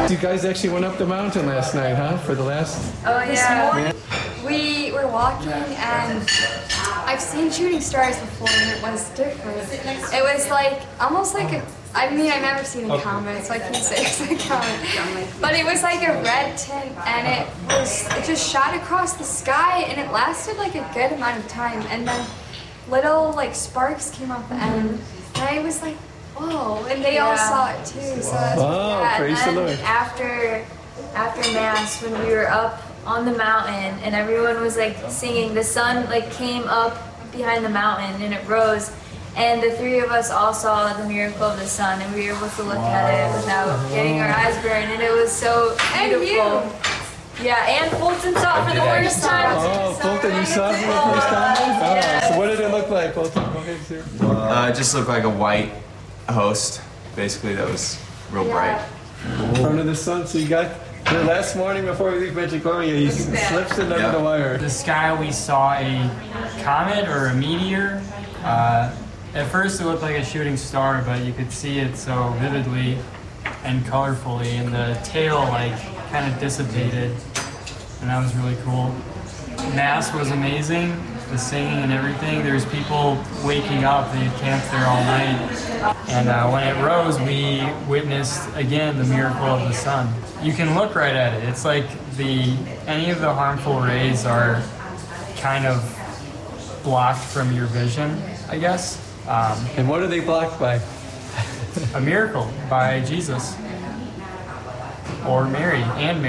You guys actually went up the mountain last night, huh? For the last... Oh, yeah. We were walking and I've seen shooting stars before and it was different. It was like, almost like a, I've never seen a comet, so I can't say it's a comet. But it was like a red tint and it just shot across the sky and it lasted like a good amount of time. And then little like sparks came off the end and I was like, whoa, and they all saw it too. So praise the Lord. After Mass, when we were up on the mountain and everyone was like singing, the sun like came up behind the mountain and it rose, and the three of us all saw the miracle of the sun, and we were able to look at it without getting our eyes burned, and it was so beautiful. Yeah, and Fulton saw it for the first time. Oh, Fulton, you saw it for the first time? Yeah. So what did it look like, Fulton? Go ahead, sir. It just looked like a white host, basically, that was real bright. In front of the sun, so you got the last morning before we leave Medjugorje, he slips it under the wire. The sky, we saw a comet or a meteor. At first it looked like a shooting star, but you could see it so vividly and colorfully, and the tail like kind of dissipated, and that was really cool. Mass was amazing, the singing and everything. There's people waking up, they had camped there all night. And when it rose, we witnessed again the miracle of the sun. You can look right at it. It's like any of the harmful rays are kind of blocked from your vision, I guess. And what are they blocked by? A miracle by Jesus. Or Mary,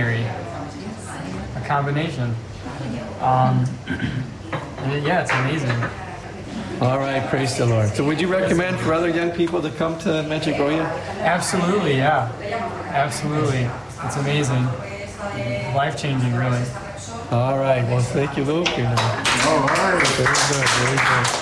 a combination. And yeah, it's amazing. All right, praise the Lord. So would you recommend for other young people to come to Medjugorje? Absolutely, yeah. Absolutely. It's amazing. Life-changing, really. All right, well, thank you, Luke. All right. Very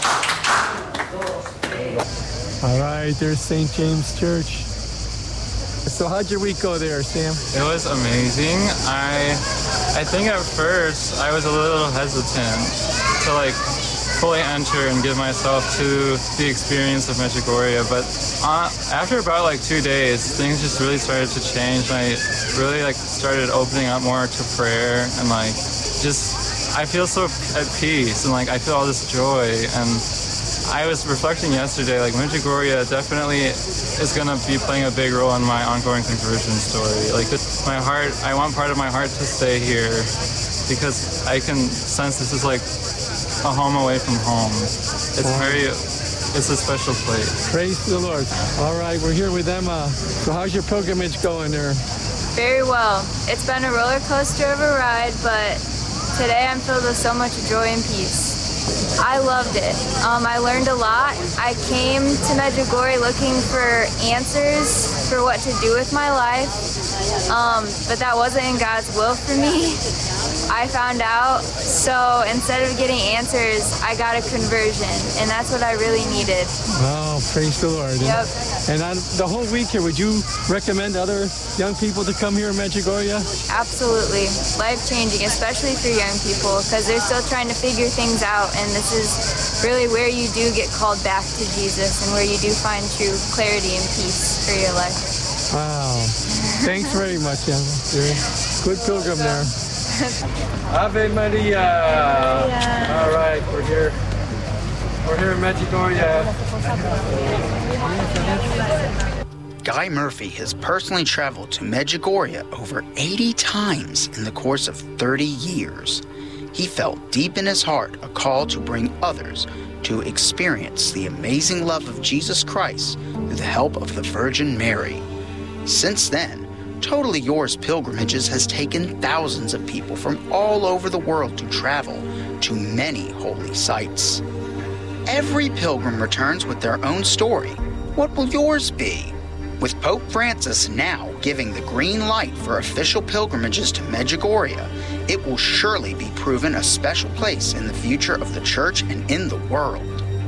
good. All right, there's St. James Church. So how'd your week go there, Sam? It was amazing. I think at first I was a little hesitant to like fully enter and give myself to the experience of Medjugorje, but after about like 2 days, things just really started to change. I really like started opening up more to prayer, and like just I feel so at peace, and like I feel all this joy. And I was reflecting yesterday, like Medjugorje definitely is going to be playing a big role in my ongoing conversion story. Like my heart, I want part of my heart to stay here because I can sense this is like a home away from home. It's a special place. Praise the Lord. All right, we're here with Emma. So how's your pilgrimage going there? Very well. It's been a roller coaster of a ride, but today I'm filled with so much joy and peace. I loved it. I learned a lot. I came to Medjugorje looking for answers for what to do with my life, but that wasn't in God's will for me. I found out, so instead of getting answers, I got a conversion, and that's what I really needed. Oh, praise the Lord. Yep. And on the whole week here, would you recommend other young people to come here in Medjugorje? Absolutely. Life-changing, especially for young people, because they're still trying to figure things out, and this is really where you do get called back to Jesus and where you do find true clarity and peace for your life. Wow. Thanks very much, Emma. You're a good pilgrim there. Ave Maria. All right, we're here. We're here in Medjugorje. Guy Murphy has personally traveled to Medjugorje over 80 times in the course of 30 years. He felt deep in his heart a call to bring others to experience the amazing love of Jesus Christ through the help of the Virgin Mary. Since then, Totally Yours Pilgrimages has taken thousands of people from all over the world to travel to many holy sites. Every pilgrim returns with their own story. What will yours be? With Pope Francis now giving the green light for official pilgrimages to Medjugorje, it will surely be proven a special place in the future of the Church and in the world.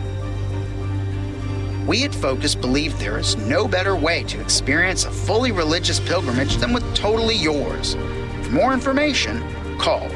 We at Focus believe there is no better way to experience a fully religious pilgrimage than with Totally Yours. For more information, call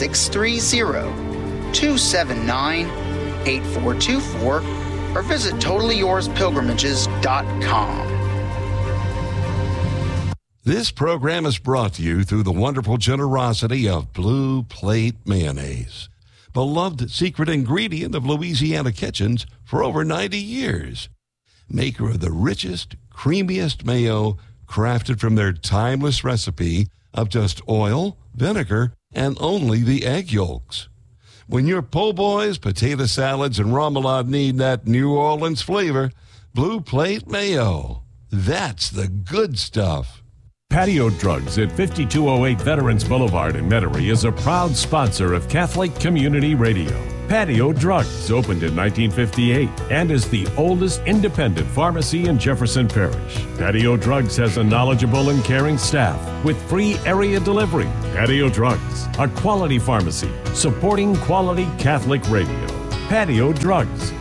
630-279-8424 or visit TotallyYoursPilgrimages.com. This program is brought to you through the wonderful generosity of Blue Plate Mayonnaise, beloved secret ingredient of Louisiana kitchens for over 90 years. Maker of the richest, creamiest mayo, crafted from their timeless recipe of just oil, vinegar, and only the egg yolks. When your po' boys, potato salads, and remoulade need that New Orleans flavor, Blue Plate Mayo. That's the good stuff. Patio Drugs at 5208 Veterans Boulevard in Metairie is a proud sponsor of Catholic Community Radio. Patio Drugs opened in 1958 and is the oldest independent pharmacy in Jefferson Parish. Patio Drugs has a knowledgeable and caring staff with free area delivery. Patio Drugs, a quality pharmacy supporting quality Catholic radio. Patio Drugs,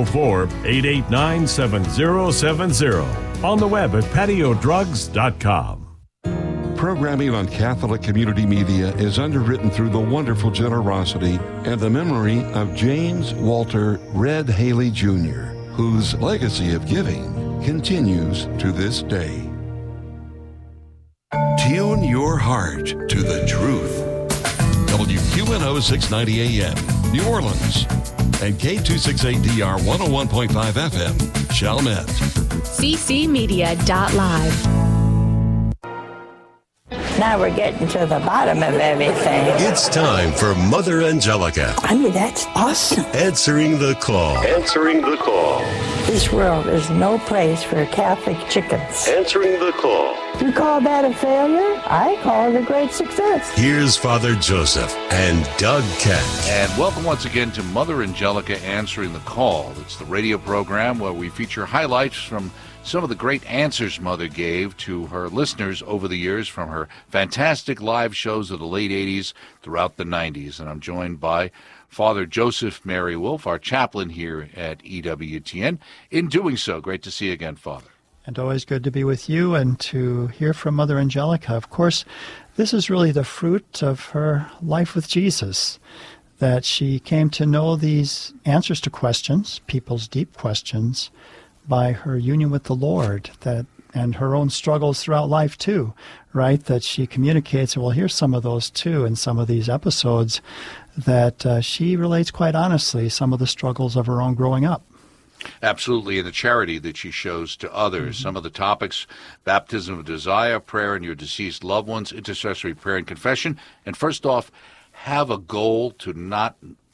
504-889-7070. On the web at patiodrugs.com. Programming on Catholic Community Media is underwritten through the wonderful generosity and the memory of James Walter Red Haley Jr., whose legacy of giving continues to this day. Tune your heart to the truth. WQNO 690 AM, New Orleans, and K268DR 101.5 FM, Chalmette. ccmedia.live. Now we're getting to the bottom of everything. It's time for Mother Angelica. I mean, that's awesome. Answering the call. Answering the call. This world is no place for Catholic chickens. Answering the call. You call that a failure? I call it a great success. Here's Father Joseph and Doug Kent. And welcome once again to Mother Angelica Answering the Call. It's the radio program where we feature highlights from some of the great answers Mother gave to her listeners over the years from her fantastic live shows of the late 80s throughout the 90s. And I'm joined by Father Joseph Mary Wolf, our chaplain here at EWTN. In doing so, great to see you again, Father. And always good to be with you and to hear from Mother Angelica. Of course, this is really the fruit of her life with Jesus, that she came to know these answers to questions, people's deep questions, by her union with the Lord, and her own struggles throughout life too, right? That she communicates, and we'll hear some of those too in some of these episodes, that she relates quite honestly some of the struggles of her own growing up. Absolutely, and the charity that she shows to others. Mm-hmm. Some of the topics: baptism of desire, prayer and your deceased loved ones, intercessory prayer and confession. And first off, have a goal to not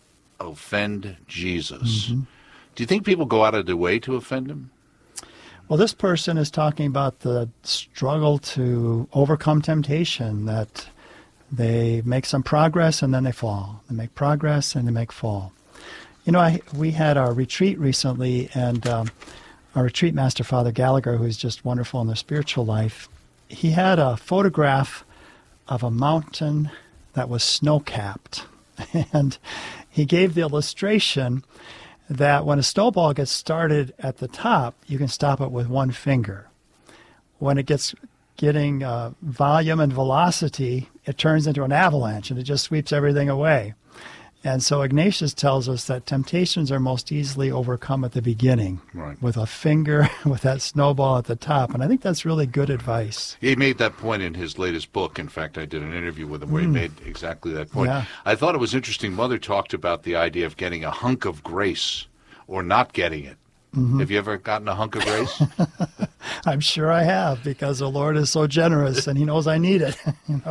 offend Jesus. Mm-hmm. Do you think people go out of their way to offend him? Well, this person is talking about the struggle to overcome temptation, that they make some progress and then they fall. They make progress and they make fall. You know, we had our retreat recently, and our retreat master, Father Gallagher, who's just wonderful in their spiritual life, he had a photograph of a mountain that was snow-capped. And he gave the illustration that when a snowball gets started at the top, you can stop it with one finger. When it getting volume and velocity, it turns into an avalanche, and it just sweeps everything away. And so Ignatius tells us that temptations are most easily overcome at the beginning, right, with a finger, with that snowball at the top. And I think that's really good advice. He made that point in his latest book. In fact, I did an interview with him where he made exactly that point. Yeah. I thought it was interesting. Mother talked about the idea of getting a hunk of grace or not getting it. Mm-hmm. Have you ever gotten a hunk of grace? I'm sure I have, because the Lord is so generous and he knows I need it.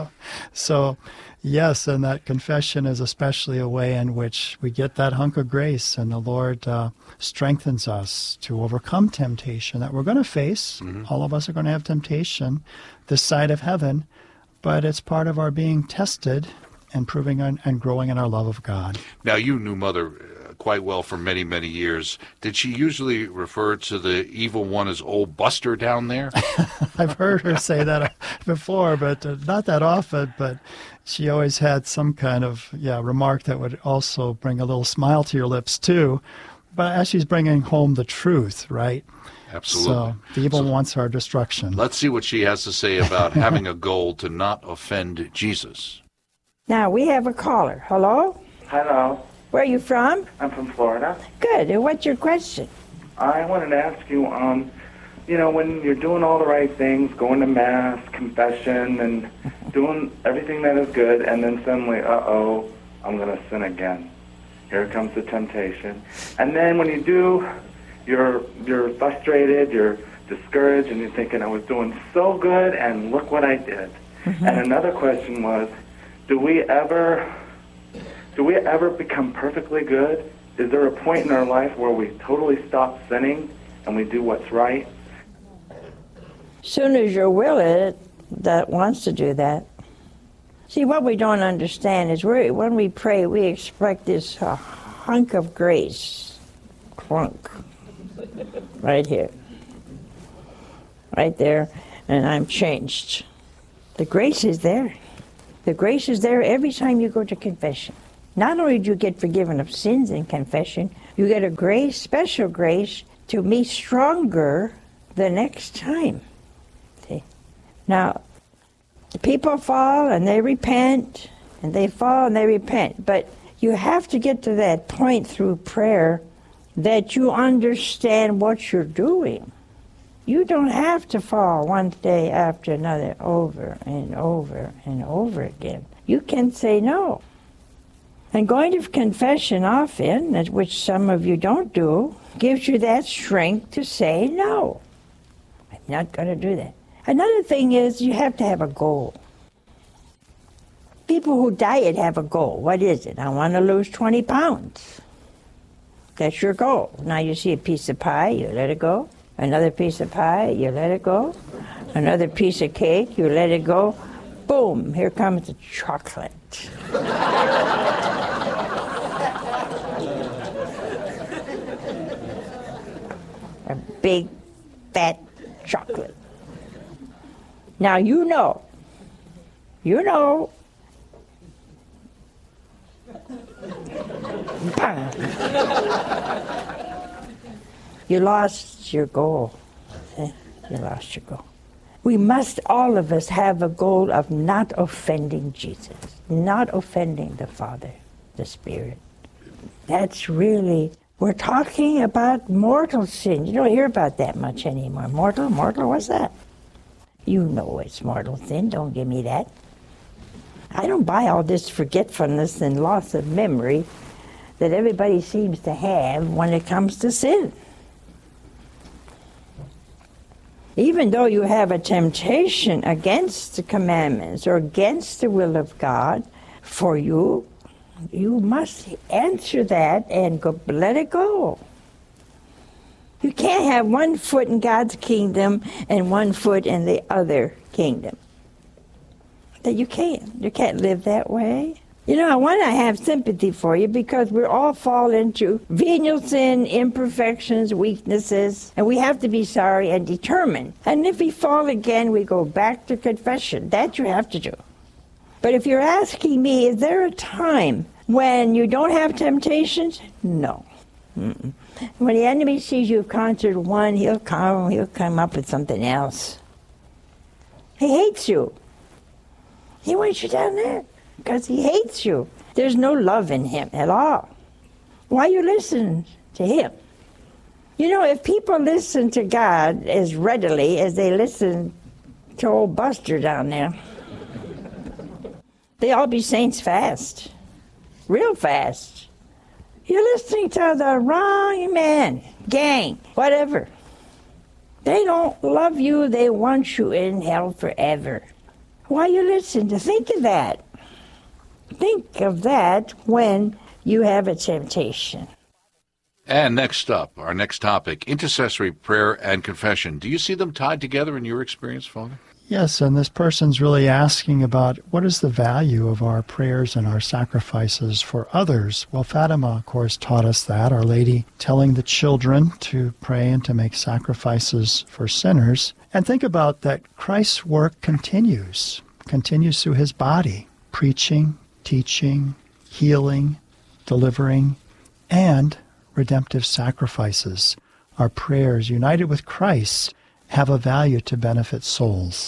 So, yes, and that confession is especially a way in which we get that hunk of grace, and the Lord strengthens us to overcome temptation that we're going to face. Mm-hmm. All of us are going to have temptation this side of heaven, but it's part of our being tested and proving and growing in our love of God. Now, you knew Mother quite well for many, many years. Did she usually refer to the evil one as old Buster down there? I've heard her say that before, but not that often. But she always had some kind of remark that would also bring a little smile to your lips too. But as she's bringing home the truth, right? Absolutely. So the evil wants our destruction. Let's see what she has to say about having a goal to not offend Jesus. Now we have a caller. Hello? Hello. Where are you from? I'm from Florida. Good. And what's your question? I wanted to ask you, you know, when you're doing all the right things, going to Mass, confession, and doing everything that is good, and then suddenly, uh-oh, I'm going to sin again. Here comes the temptation. And then when you do, you're frustrated, you're discouraged, and you're thinking, I was doing so good, and look what I did. Mm-hmm. And another question was, do we ever become perfectly good? Is there a point in our life where we totally stop sinning and we do what's right? As soon as your will is that wants to do that. See, what we don't understand is when we pray, we expect this hunk of grace, clunk, right here, right there, and I'm changed. The grace is there. The grace is there every time you go to confession. Not only do you get forgiven of sins in confession, you get a grace, special grace, to be stronger the next time. See? Now, people fall and they repent, and they fall and they repent. But you have to get to that point through prayer that you understand what you're doing. You don't have to fall one day after another over and over and over again. You can say no. And going to confession often, which some of you don't do, gives you that strength to say no. I'm not going to do that. Another thing is you have to have a goal. People who diet have a goal. What is it? I want to lose 20 pounds. That's your goal. Now you see a piece of pie, you let it go. Another piece of pie, you let it go. Another piece of cake, you let it go. Boom, here comes the chocolate. A big, fat chocolate. Now you know. You lost your goal. You lost your goal. We must, all of us, have a goal of not offending Jesus, not offending the Father, the Spirit. That's really, we're talking about mortal sin. You don't hear about that much anymore. Mortal, what's that? You know it's mortal sin, don't give me that. I don't buy all this forgetfulness and loss of memory that everybody seems to have when it comes to sin. Even though you have a temptation against the commandments or against the will of God for you, you must answer that and go, let it go. You can't have one foot in God's kingdom and one foot in the other kingdom. That you can't. You can't live that way. You know, I want to have sympathy for you because we all fall into venial sin, imperfections, weaknesses, and we have to be sorry and determined. And if we fall again, we go back to confession. That you have to do. But if you're asking me, is there a time when you don't have temptations? No. Mm-mm. When the enemy sees you've conquered one, he'll come up with something else. He hates you. He wants you down there. Because he hates you. There's no love in him at all. Why you listen to him? You know, if people listen to God as readily as they listen to old Buster down there, they all be saints fast. Real fast. You're listening to the wrong man, gang, whatever. They don't love you. They want you in hell forever. Why you listen to? Think of that. Think of that when you have a temptation. And next up, our next topic, intercessory prayer and confession. Do you see them tied together in your experience, Father? Yes, and this person's really asking about what is the value of our prayers and our sacrifices for others. Well, Fatima, of course, taught us that, Our Lady telling the children to pray and to make sacrifices for sinners. And think about that Christ's work continues through his body, preaching, teaching, healing, delivering, and redemptive sacrifices. Our prayers, united with Christ, have a value to benefit souls.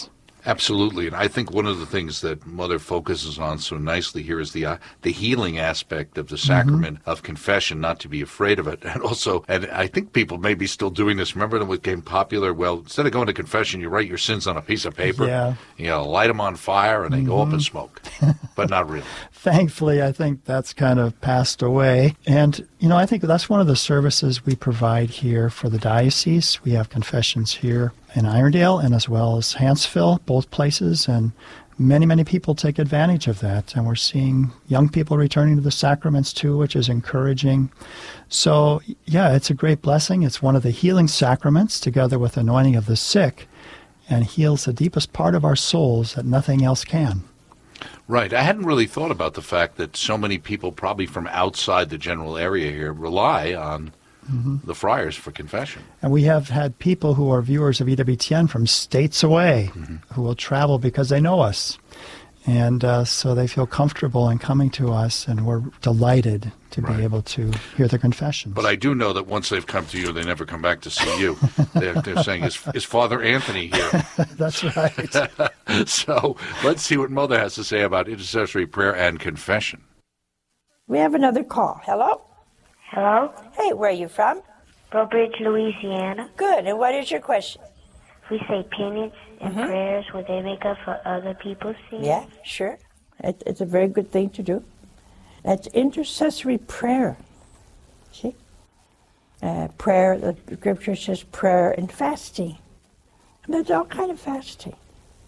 Absolutely, and I think one of the things that Mother focuses on so nicely here is the healing aspect of the sacrament of confession, not to be afraid of it, and also, and I think people may be still doing this. Remember when it became popular? Well, instead of going to confession, you write your sins on a piece of paper, light them on fire, and they go up in smoke, but not really. Thankfully, I think that's kind of passed away, and I think that's one of the services we provide here for the diocese. We have confessions here in Irondale and as well as Hanceville, both places, and many, many people take advantage of that. And we're seeing young people returning to the sacraments too, which is encouraging. So, it's a great blessing. It's one of the healing sacraments together with anointing of the sick, and heals the deepest part of our souls that nothing else can. Right. I hadn't really thought about the fact that so many people probably from outside the general area here rely on the friars for confession. And we have had people who are viewers of EWTN from states away who will travel because they know us. And so they feel comfortable in coming to us, and we're delighted to be able to hear their confessions. But I do know that once they've come to you, they never come back to see you. They're saying, is Father Anthony here? That's right. So let's see what Mother has to say about intercessory prayer and confession. We have another call. Hello? Hello? Hey, where are you from? Brobridge, Louisiana. Good. And what is your question? We say penance and prayers, would they make up for other people's sins? Yeah, sure. It's a very good thing to do. That's intercessory prayer. See? Prayer, the scripture says prayer and fasting. And there's all kind of fasting.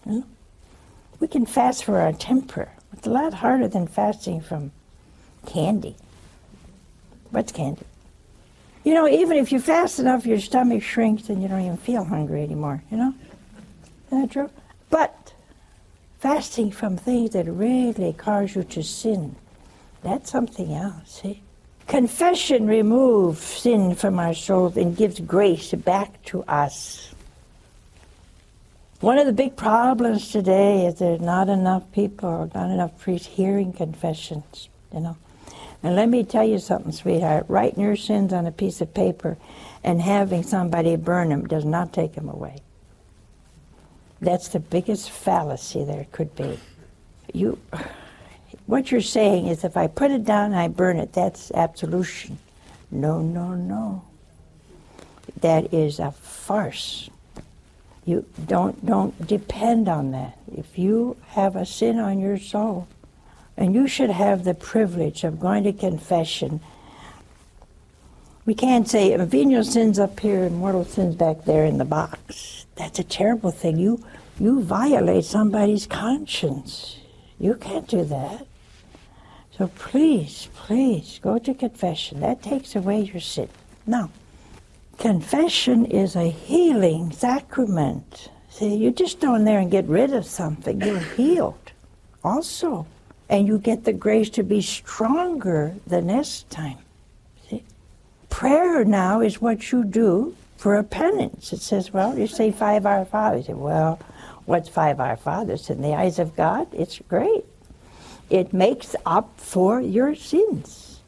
We can fast for our temper. It's a lot harder than fasting from candy. What's candy? Even if you fast enough, your stomach shrinks and you don't even feel hungry anymore, Isn't that true? But fasting from things that really cause you to sin, that's something else, see? Confession removes sin from our souls and gives grace back to us. One of the big problems today is there's not enough people, not enough priests hearing confessions, And let me tell you something, sweetheart. Writing your sins on a piece of paper and having somebody burn them does not take them away. That's the biggest fallacy there could be. What you're saying is if I put it down and I burn it, that's absolution. No, no, no. That is a farce. You don't depend on that. If you have a sin on your soul, and you should have the privilege of going to confession. We can't say, venial sins up here and mortal sins back there in the box. That's a terrible thing. You violate somebody's conscience. You can't do that. So please, please, go to confession. That takes away your sin. Now, confession is a healing sacrament. See, you just go in there and get rid of something. You're healed also. And you get the grace to be stronger the next time. See? Prayer now is what you do for a penance. It says, you say 5 Our Fathers. You say, well, what's 5 Our Fathers? In the eyes of God, it's great. It makes up for your sins.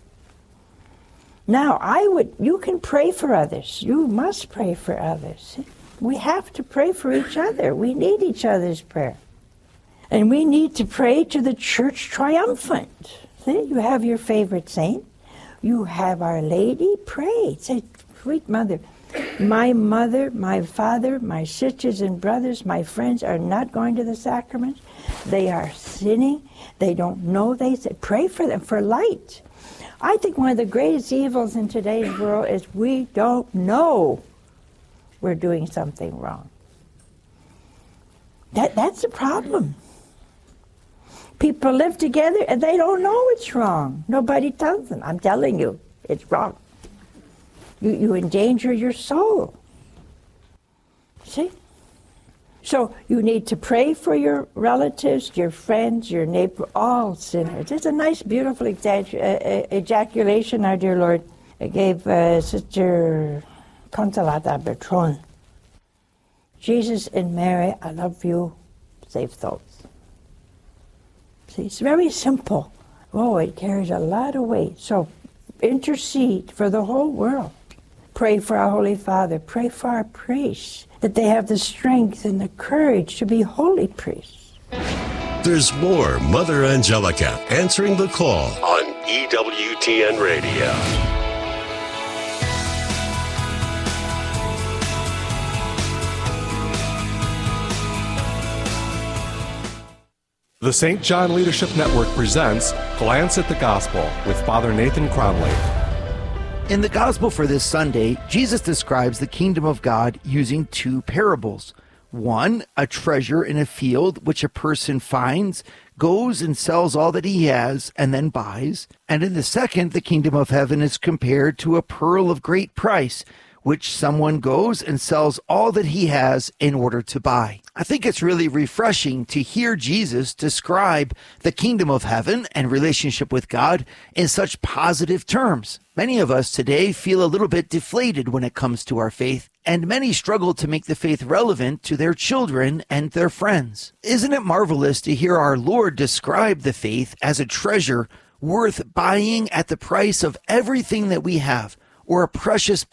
Now, you can pray for others. You must pray for others. We have to pray for each other. We need each other's prayer. And we need to pray to the Church Triumphant. See, you have your favorite saint. You have Our Lady. Pray. Say, sweet Mother, my father, my sisters and brothers, my friends are not going to the sacraments. They are sinning. They don't know. They say, pray for them for light. I think one of the greatest evils in today's world is we don't know we're doing something wrong. That's the problem. People live together and they don't know it's wrong. Nobody tells them. I'm telling you, it's wrong. You endanger your soul. See? So you need to pray for your relatives, your friends, your neighbor, all sinners. It's a nice, beautiful ejaculation our dear Lord gave Sister Consolata Bertrand. Jesus and Mary, I love you, save souls. See, it's very simple. Oh, it carries a lot of weight. So intercede for the whole world. Pray for our Holy Father. Pray for our priests. that they have the strength and the courage to be holy priests. There's more Mother Angelica answering the call on EWTN Radio. The St. John Leadership Network presents Glance at the Gospel with Father Nathan Cromley. In the Gospel for this Sunday, Jesus describes the kingdom of God using two parables. One, a treasure in a field which a person finds, goes and sells all that he has, and then buys. And in the second, the kingdom of heaven is compared to a pearl of great price, which someone goes and sells all that he has in order to buy. I think it's really refreshing to hear Jesus describe the kingdom of heaven and relationship with God in such positive terms. Many of us today feel a little bit deflated when it comes to our faith, and many struggle to make the faith relevant to their children and their friends. Isn't it marvelous to hear our Lord describe the faith as a treasure worth buying at the price of everything that we have, or a precious